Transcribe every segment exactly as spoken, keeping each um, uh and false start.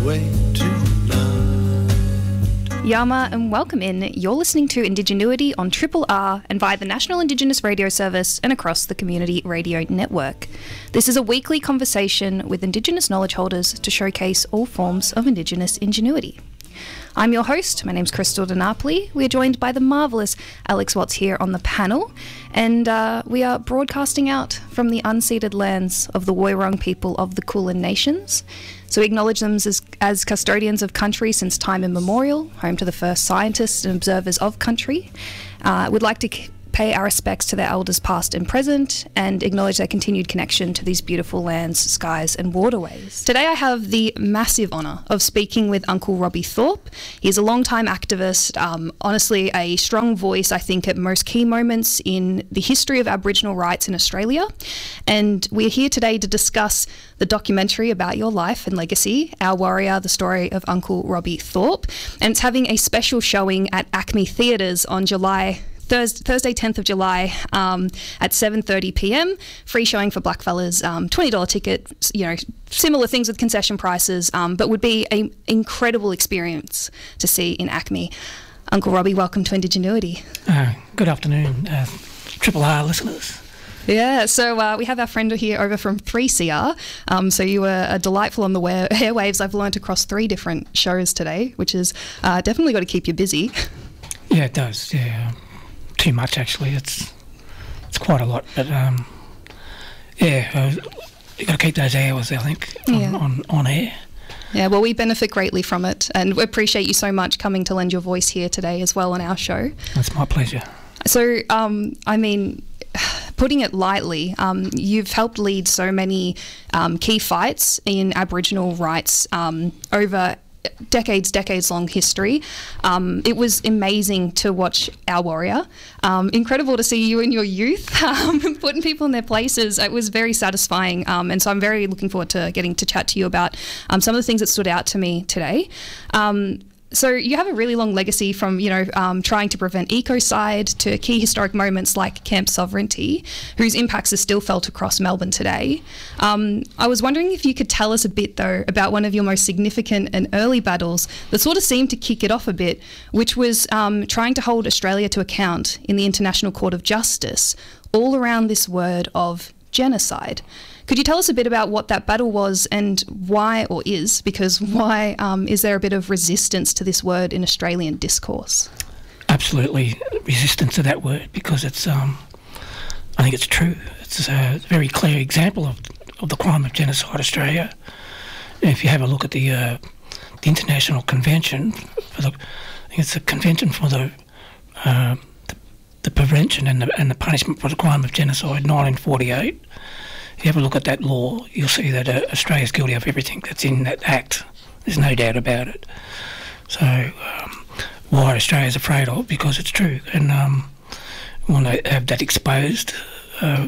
Yama and welcome in. You're listening to Indigenuity on Triple R and via the National Indigenous Radio Service and across the Community Radio Network. This is a weekly conversation with Indigenous knowledge holders to showcase all forms of Indigenous ingenuity. I'm your host. My name's Crystal DiNapoli. We are joined by the marvellous Alex Watts here on the panel, and uh, we are broadcasting out from the unceded lands of the Woiwurrung people of the Kulin Nations. So we acknowledge them as, as custodians of country since time immemorial, home to the first scientists and observers of country. Uh, we'd like to c- pay our respects to their elders past and present and acknowledge their continued connection to these beautiful lands, skies and waterways. Today I have the massive honour of speaking with Uncle Robbie Thorpe. He's a long-time activist, um, honestly a strong voice I think at most key moments in the history of Aboriginal rights in Australia, and we're here today to discuss the documentary about your life and legacy, Our Warrior, the story of Uncle Robbie Thorpe, and it's having a special showing at Acme Theatres on July Thursday, tenth of July um, at seven thirty p m. Free showing for blackfellas, um, twenty dollars ticket, you know, similar things with concession prices, um, but would be an incredible experience to see in Acme. Uncle Robbie, welcome to Indigenuity. Uh, good afternoon, uh, Triple R listeners. Yeah, so uh, we have our friend here over from three C R. Um, so you were uh, delightful on the wa- airwaves. I've learnt across three different shows today, which is uh, definitely got to keep you busy. Yeah, it does, yeah. Too much actually. It's it's quite a lot, but um, yeah, uh, you got to keep those hours, I think, on, yeah. on on air. Yeah, well, we benefit greatly from it, and we appreciate you so much coming to lend your voice here today as well on our show. It's my pleasure. So, um, I mean, putting it lightly, um, you've helped lead so many um, key fights in Aboriginal rights um, over decades, decades long history. Um, it was amazing to watch Our Warrior. Um, incredible to see you in your youth, um, putting people in their places. It was very satisfying. Um, and so I'm very looking forward to getting to chat to you about um, some of the things that stood out to me today. Um, So you have a really long legacy from, you know, um, trying to prevent ecocide to key historic moments like Camp Sovereignty, whose impacts are still felt across Melbourne today. Um, I was wondering if you could tell us a bit, though, about one of your most significant and early battles that sort of seemed to kick it off a bit, which was um, trying to hold Australia to account in the International Court of Justice, all around this word of genocide. Could you tell us a bit about what that battle was and why, or is, because why um, is there a bit of resistance to this word in Australian discourse? Absolutely resistance to that word because it's, um, I think it's true. It's a very clear example of, of the crime of genocide Australia. And if you have a look at the, uh, the International Convention, for the, I think it's the Convention for the, uh, the, the Prevention and the, and the Punishment for the Crime of Genocide, nineteen forty-eight. If you have a look at that law, you'll see that uh, Australia is guilty of everything that's in that act. There's no doubt about it. So um, why Australia's afraid of? Because it's true. And um, we want to have that exposed. Uh,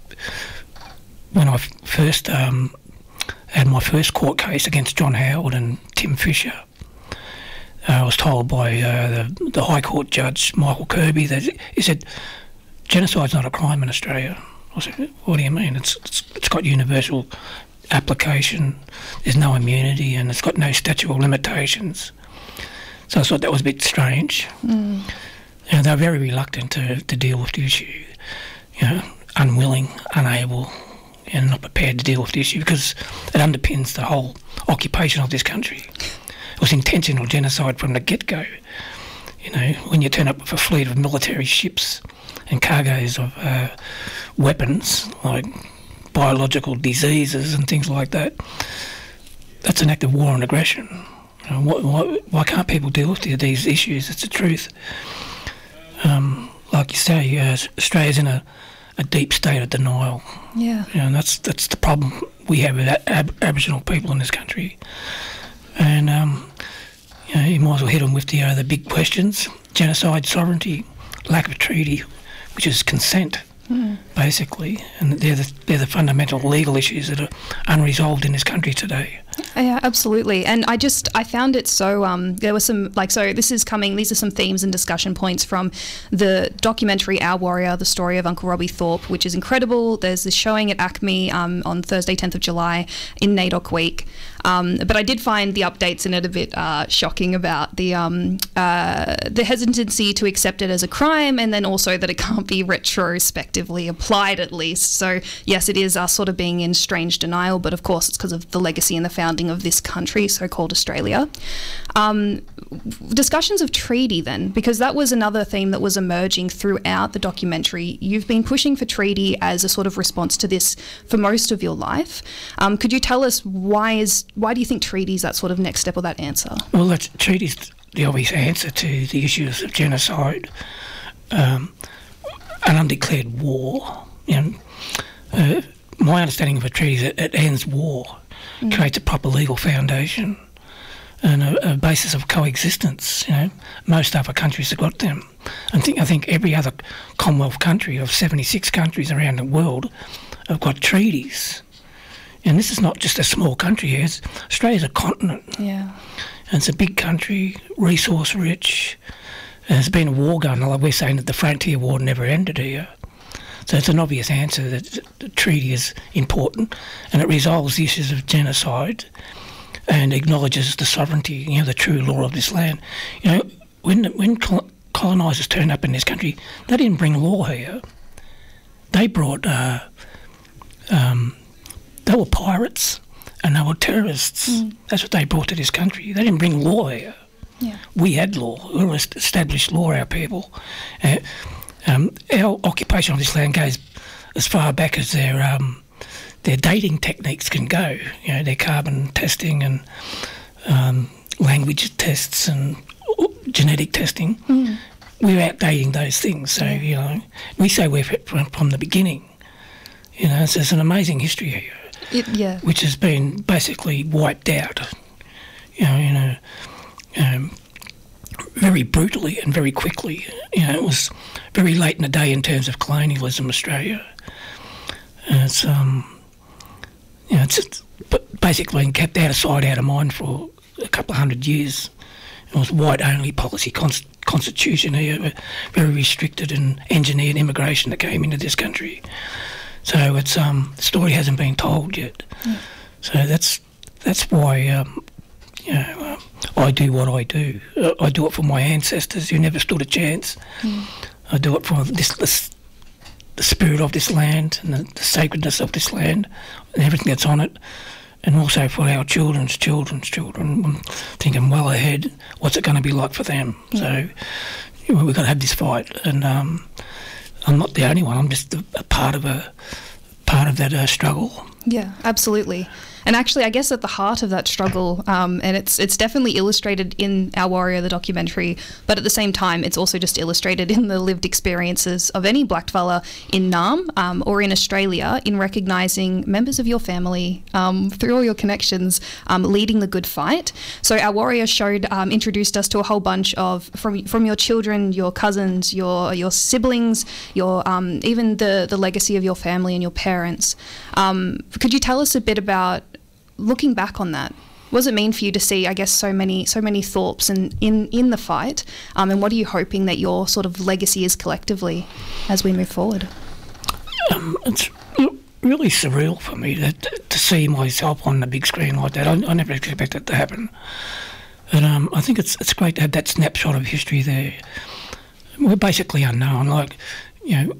when I f- first um, had my first court case against John Howard and Tim Fisher, uh, I was told by uh, the, the High Court Judge, Michael Kirby, that he said, genocide's not a crime in Australia. I said, what do you mean? It's, it's it's got universal application, there's no immunity, and it's got no statute of limitations. So I thought that was a bit strange. Mm. You know, they were very reluctant to, to deal with the issue, you know, unwilling, unable, and not prepared to deal with the issue because it underpins the whole occupation of this country. It was intentional genocide from the get-go. You know, when you turn up with a fleet of military ships and cargoes of uh, weapons like biological diseases and things like that, that's an act of war and aggression. You know, why, why, why can't people deal with the, these issues? It's the truth. Um, like you say, uh, Australia's in a, a deep state of denial. Yeah. You know, and that's that's the problem we have with ab- Aboriginal people in this country. And um, you know, you might as well hit them with the uh, the big questions: genocide, sovereignty, lack of treaty, which is consent, mm. basically, and they're the, they're the fundamental legal issues that are unresolved in this country today. Yeah, absolutely. And I just, I found it so, um, there was some, like, so this is coming, these are some themes and discussion points from the documentary Our Warrior, the story of Uncle Robbie Thorpe, which is incredible. There's this showing at Acme um, on Thursday, tenth of July in NAIDOC week. Um, but I did find the updates in it a bit uh, shocking about the um, uh, the hesitancy to accept it as a crime, and then also that it can't be retrospectively applied, at least. So yes, it is us sort of being in strange denial, but of course it's because of the legacy and the founding of this country, so-called Australia. Um, discussions of treaty then, because that was another theme that was emerging throughout the documentary. You've been pushing for treaty as a sort of response to this for most of your life. Um, could you tell us why is why do you think treaty is that sort of next step or that answer? Well, that treaty is the obvious answer to the issues of genocide, um, an undeclared war. You know, uh, my understanding of a treaty is that it ends war, mm. creates a proper legal foundation and a, a basis of coexistence. You know, most other countries have got them. I think I think every other Commonwealth country of seventy-six countries around the world have got treaties. And this is not just a small country here. It's, Australia's a continent. Yeah. And it's a big country, resource rich. And there's been a war going on. Like we're saying that the frontier war never ended here. So it's an obvious answer that the treaty is important, and it resolves the issues of genocide and acknowledges the sovereignty, you know, the true law of this land. You know, when when col- colonisers turned up in this country, they didn't bring law here. They brought, uh, um, they were pirates and they were terrorists. Mm. That's what they brought to this country. They didn't bring law here. Yeah. We had law. We were established law, our people. Uh, Um, our occupation of this land goes as far back as their um, their dating techniques can go. You know, their carbon testing and um, language tests and genetic testing. Mm. We're outdating those things. So, yeah. you know, we say we're from, from the beginning. You know, so there's an amazing history here, it, yeah. which has been basically wiped out. You know, you know, um, very brutally and very quickly. You know, it was very late in the day in terms of colonialism, Australia. And it's, um, you know, it's, it's basically been kept out of sight, out of mind for a couple of hundred years. It was white-only policy, const- constitution here, very restricted and engineered immigration that came into this country. So it's um, the story hasn't been told yet. Yeah. So that's that's why um, you know, uh, I do what I do. Uh, I do it for my ancestors who never stood a chance. Mm. I do it for this, this, the spirit of this land and the, the sacredness of this land and everything that's on it, and also for our children's children's children. I'm thinking well ahead, what's it going to be like for them? Mm. So you know, we've got to have this fight, and um, I'm not the only one. I'm just a, a part of a part of that uh, struggle. Yeah, absolutely. And actually, I guess at the heart of that struggle, um, and it's it's definitely illustrated in Our Warrior, the documentary, but at the same time, it's also just illustrated in the lived experiences of any blackfella in Naarm um, or in Australia in recognising members of your family um, through all your connections um, leading the good fight. So Our Warrior showed, um, introduced us to a whole bunch of, from from your children, your cousins, your your siblings, your um, even the, the legacy of your family and your parents. Um, could you tell us a bit about, looking back on that, what does it mean for you to see, I guess, so many so many Thorpes in, in, in the fight, um, and what are you hoping that your sort of legacy is collectively as we move forward? Um, it's really surreal for me to, to see myself on the big screen like that. I, I never expected it to happen. And um, I think it's it's great to have that snapshot of history there. We're basically unknown. Like, you know,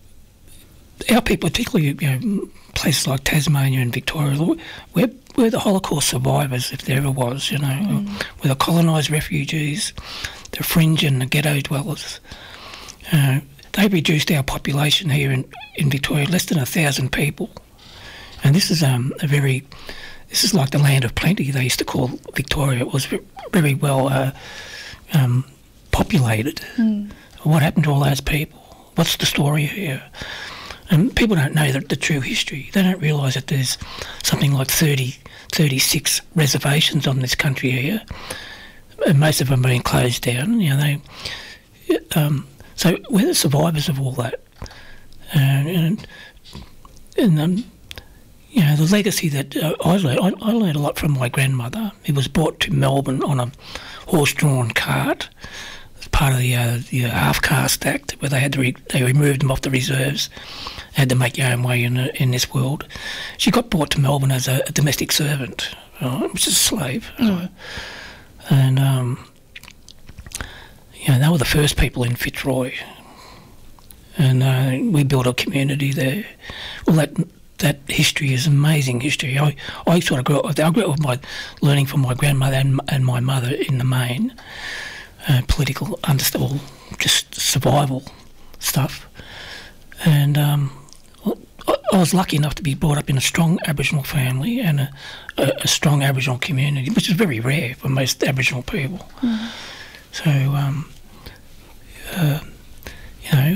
our people, particularly, you know, places like Tasmania and Victoria, we're, we're the Holocaust survivors, if there ever was, you know. Mm. We're the colonised refugees, the fringe and the ghetto dwellers. Uh, they reduced our population here in, in Victoria less than a thousand people. And this is um, a very, this is like the land of plenty, they used to call Victoria. It was very well uh, um, populated. Mm. What happened to all those people? What's the story here? And people don't know the, the true history. They don't realise that there's something like thirty, thirty-six reservations on this country here, and most of them being closed down. You know, they, um, so we're the survivors of all that, uh, and and um, you know, the legacy that uh, I learned. I, I learned a lot from my grandmother. He was brought to Melbourne on a horse-drawn cart. Part of the, uh, the Half Caste Act, where they had to re- they removed them off the reserves, had to make your own way in in this world. She got brought to Melbourne as a, a domestic servant right, which is a slave. Mm. And, um, you know, they were the first people in Fitzroy. And uh, we built a community there. Well, that that history is amazing history. I, I sort of grew up, I grew up with my, learning from my grandmother and, and my mother in the main, uh, political, understandable, just survival stuff. And um, I, I was lucky enough to be brought up in a strong Aboriginal family and a, a, a strong Aboriginal community, which is very rare for most Aboriginal people. Mm. So, um, uh, you know,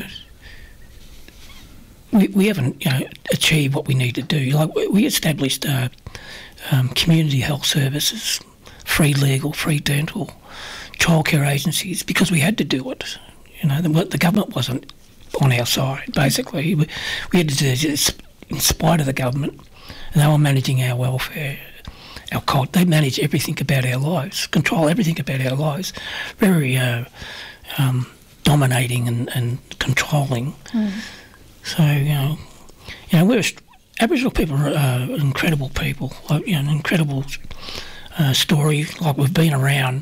We, we haven't, you know, achieved what we need to do. Like we established uh, um, community health services, free legal, free dental, childcare agencies because we had to do it. You know, the, the government wasn't on our side. Basically, we, we had to do this in spite of the government, and they were managing our welfare, our cult. They manage everything about our lives, control everything about our lives, very uh, um, dominating and, and controlling. Mm. So, you know, you know, we're Aboriginal people are uh, incredible people, like, you know, an incredible uh, story. Like we've been around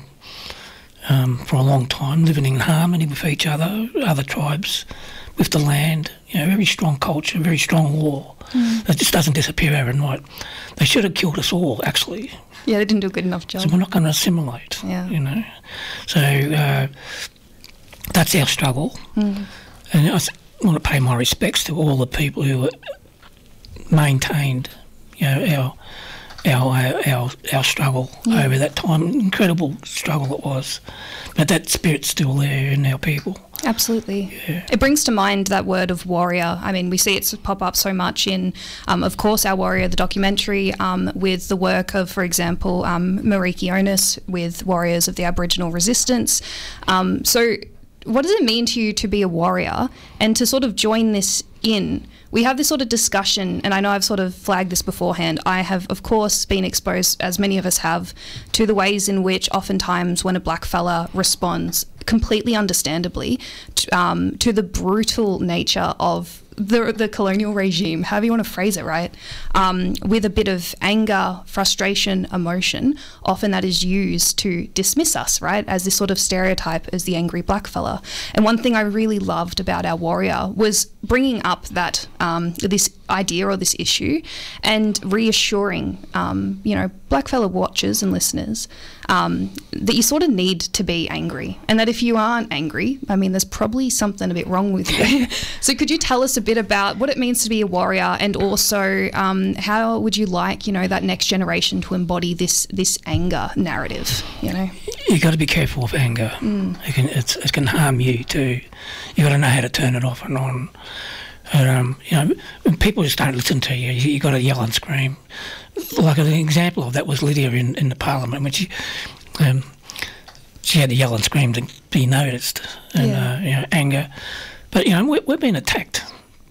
um, for a long time, living in harmony with each other, other tribes, with the land. You know, very strong culture, very strong law. Mm. That just doesn't disappear overnight. They should have killed us all, actually. Yeah, they didn't do a good enough job. So we're not going to assimilate. Yeah. You know, so uh, that's our struggle, mm. and I. Th- I want to pay my respects to all the people who maintained, you know, our our our, our struggle yeah. over that time. Incredible struggle it was, but that spirit's still there in our people. Absolutely. Yeah. It brings to mind that word of warrior. I mean, we see it pop up so much in, um, of course, Our Warrior, the documentary, um, with the work of, for example, um, Mariki Onus with Warriors of the Aboriginal Resistance. Um, so. What does it mean to you to be a warrior and to sort of join this in? We have this sort of discussion, and I know I've sort of flagged this beforehand. I have, of course, been exposed, as many of us have, to the ways in which oftentimes when a black fella responds, completely understandably, to, um, to the brutal nature of the the colonial regime, however you want to phrase it, right? Um, with a bit of anger, frustration, emotion, often that is used to dismiss us, right? As this sort of stereotype as the angry black fella. And one thing I really loved about Our Warrior was bringing up that um, this idea or this issue and reassuring, um, you know, black fella watchers and listeners um, that you sort of need to be angry, and that if you aren't angry, I mean, there's probably something a bit wrong with you. So could you tell us a bit about what it means to be a warrior, and also um, how would you like, you know, that next generation to embody this this anger narrative, you know? You got to be careful of anger. Mm. It can it's, it can harm you too. You got to know how to turn it off and on. And, um, you know, when people just don't listen to you, you, you got to yell and scream. Like an example of that was Lydia in, in the Parliament when she um, she had to yell and scream to be noticed, and yeah. uh, you know, anger. But you know, we, we've been attacked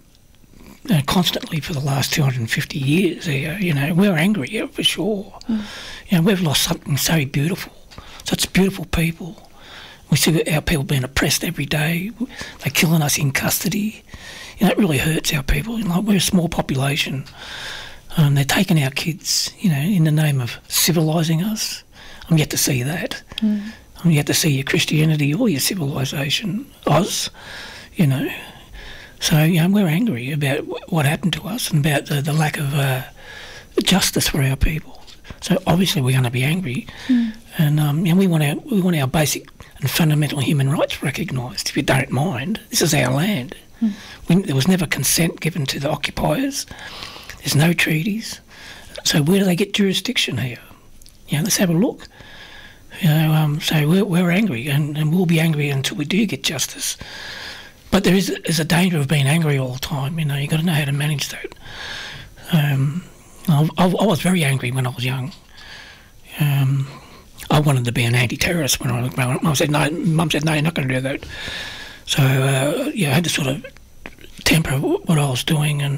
uh, constantly for the last two hundred fifty years. Here, you know, we're angry, yeah, for sure. Mm. You know, we've lost something so beautiful, such beautiful people. We see our people being oppressed every day. They're killing us in custody. You know, it really hurts our people. You know, we're a small population. Um, they're taking our kids, you know, in the name of civilising us. I'm yet to see that. Mm. I'm yet to see your Christianity or your civilisation, Oz, you know. So, you know, we're angry about what happened to us and about the, the lack of uh, justice for our people. So obviously we're going to be angry, mm. and um, you know, we want our we want our basic and fundamental human rights recognised. If you don't mind, this is our land. Mm. We, there was never consent given to the occupiers. There's no treaties. So where do they get jurisdiction here? You know, let's have a look. You know, um, so we're, we're angry, and, and we'll be angry until we do get justice. But there is, is a danger of being angry all the time. You know, you've got to know how to manage that. Um, I, I, I was very angry when I was young. Um, I wanted to be an anti-terrorist when I was growing up. Mum said, no, Mum said, no, you're not going to do that. So, uh, yeah, I had to sort of temper what I was doing, and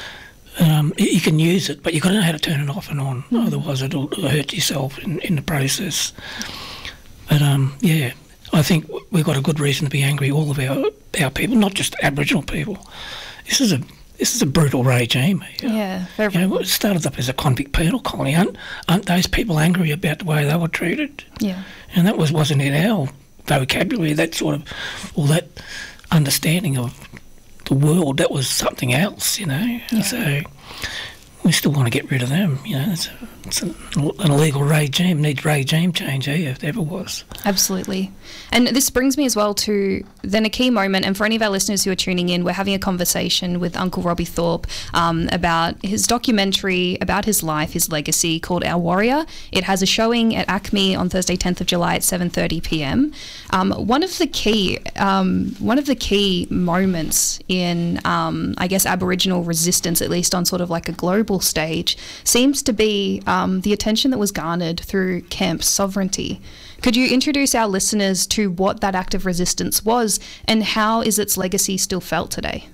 um, you can use it, but you've got to know how to turn it off and on, mm. otherwise it'll hurt yourself in, in the process. But, um, yeah, I think we've got a good reason to be angry, all of our, our people, not just Aboriginal people. This is a this is a brutal regime here. Yeah, very. You know, it started up as a convict penal colony. Aren't, aren't those people angry about the way they were treated? Yeah. And that was, wasn't in our vocabulary, that sort of, or that understanding of the world. That was something else, you know. Yeah. So we still want to get rid of them, you know. It's, a, it's an, an illegal regime, needs regime change here, if there ever was. Absolutely. And this brings me as well to then a key moment, and for any of our listeners who are tuning in, we're having a conversation with Uncle Robbie Thorpe um, about his documentary about his life, his legacy, called Our Warrior. It has a showing at ACME on Thursday, tenth of July at seven thirty p m. Um, one of the key, um, one of the key moments in, um, I guess, Aboriginal resistance, at least on sort of like a global stage, seems to be um, the attention that was garnered through Camp Sovereignty. Could you introduce our listeners to what that act of resistance was and how is its legacy still felt today?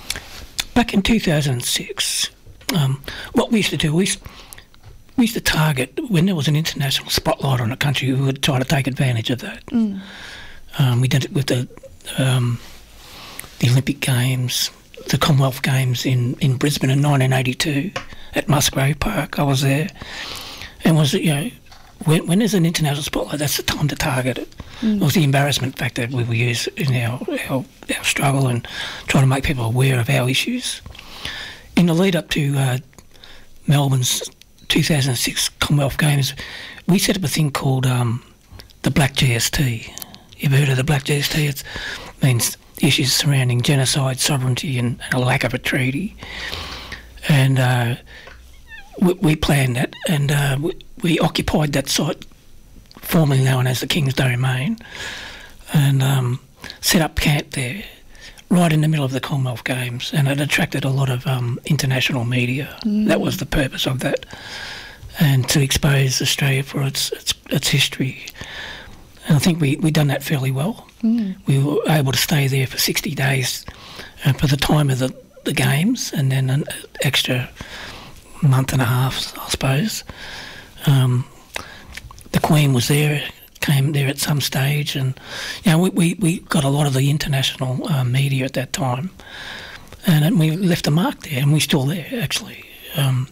Back in two thousand six, um, what we used to do, we used, we used to target, when there was an international spotlight on a country, we would try to take advantage of that. Mm. Um, we did it with the um, the Olympic Games, the Commonwealth Games in, in Brisbane in nineteen eighty-two at Musgrave Park. I was there, and was, you know, when, when there's an international spotlight, that's the time to target it. Mm. It was the embarrassment factor we we use in our, our our struggle and trying to make people aware of our issues. In the lead up to uh, Melbourne's two thousand six Commonwealth Games, we set up a thing called um, the Black G S T. You've heard of the Black G S T? It means issues surrounding genocide, sovereignty, and, and a lack of a treaty. And uh, we, we planned that, and uh, we, we occupied that site, formerly known as the King's Domain, and um, set up camp there, right in the middle of the Commonwealth Games, and it attracted a lot of um, international media. Mm. That was the purpose of that, and to expose Australia for its its, its history. And I think we we done that fairly well. Mm. We were able to stay there for sixty days uh, for the time of the, the games, and then an extra month and a half, I suppose. Um, the Queen was there, came there at some stage, and you know we, we, we got a lot of the international uh, media at that time, and, and we left a mark there, and we're still there actually. Um,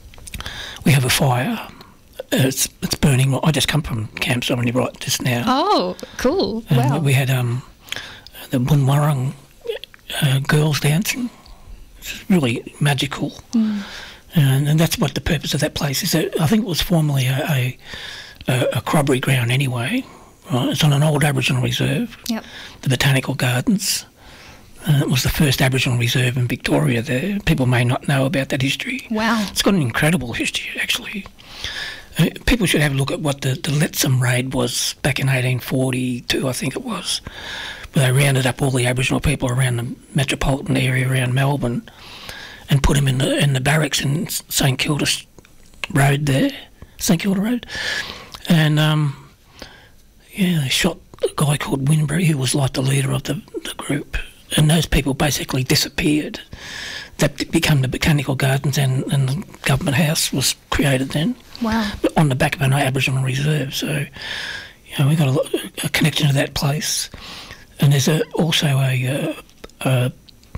we have a fire. It's it's burning. I just come from Camp Sovereignty right just now. Oh, cool! And wow. We had um, the Bunwurrung uh, girls dancing. It's really magical, mm. and, and that's what the purpose of that place is. I think it was formerly a a, a, a corroboree ground anyway. Right? It's on an old Aboriginal reserve. Yep. The Botanical Gardens. Uh, it was the first Aboriginal reserve in Victoria there. People may not know about that history. Wow. It's got an incredible history, actually. Uh, people should have a look at what the, the Lettsome raid was back in eighteen forty-two, I think it was, where they rounded up all the Aboriginal people around the metropolitan area around Melbourne and put them in the in the barracks in St Kilda Road there, St Kilda Road. And, um, yeah, they shot a guy called Winbury, who was like the leader of the, the group. And those people basically disappeared. That became the Botanical Gardens, and, and the Government House was created then. Wow. On the back of an Aboriginal reserve. So, you know, we've got a, a connection to that place. And there's a, also a, a,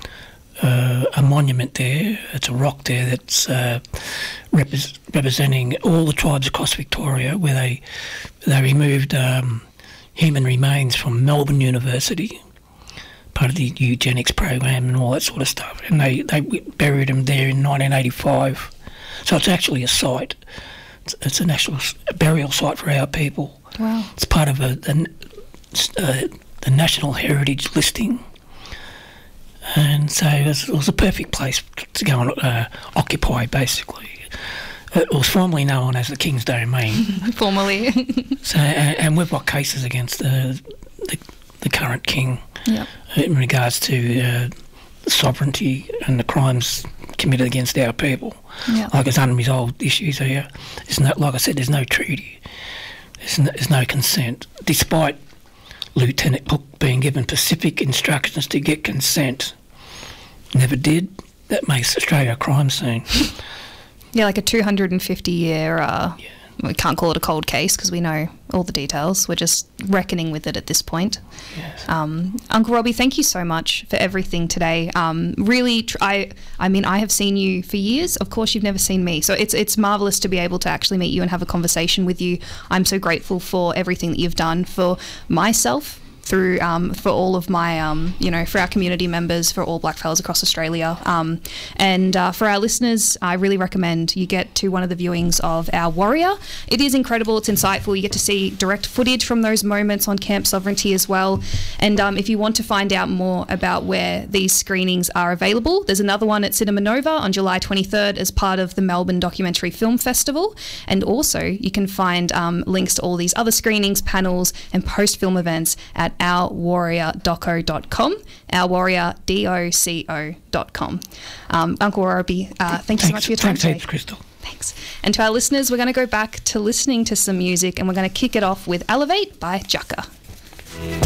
a, a monument there. It's a rock there that's uh, repre- representing all the tribes across Victoria, where they, they removed um, human remains from Melbourne University, part of the eugenics program and all that sort of stuff, and they, they buried them there in nineteen eighty-five. So it's actually a site. It's, it's a national burial site for our people. Wow. It's part of a, a, a, the National Heritage listing. And so it was, it was a perfect place to go and uh, occupy, basically. It was formerly known as the King's Domain. Formerly. So, and, and we've got cases against the, the, the current king. Yep. In regards to uh, sovereignty and the crimes committed against our people. Yep. Like, it's unresolved issues here. There's no, like I said, there's no treaty. There's no, there's no consent. Despite Lieutenant Cook being given specific instructions to get consent, never did. That makes Australia a crime scene. Yeah, like a two hundred fifty year uh, yeah. we can't call it a cold case because we know all the details. We're just reckoning with it at this point. Yes. Um, Uncle Robbie, thank you so much for everything today. Um, really, tr- I I mean, I have seen you for years. Of course, you've never seen me. So it's it's marvellous to be able to actually meet you and have a conversation with you. I'm so grateful for everything that you've done for myself, through um, for all of my, um, you know, for our community members, for all blackfellas across Australia. Um, and uh, for our listeners, I really recommend you get to one of the viewings of Our Warrior. It is incredible. It's insightful. You get to see direct footage from those moments on Camp Sovereignty as well. And um, if you want to find out more about where these screenings are available, there's another one at Cinema Nova on July twenty-third as part of the Melbourne Documentary Film Festival. And also you can find um, links to all these other screenings, panels and post-film events at our warrior doco dot com, our warrior doco dot com. Um, Uncle Robbie, uh, thank you so much for your time thanks today. Thanks, Crystal. Thanks. And to our listeners, we're going to go back to listening to some music, and we're going to kick it off with Elevate by Jaka.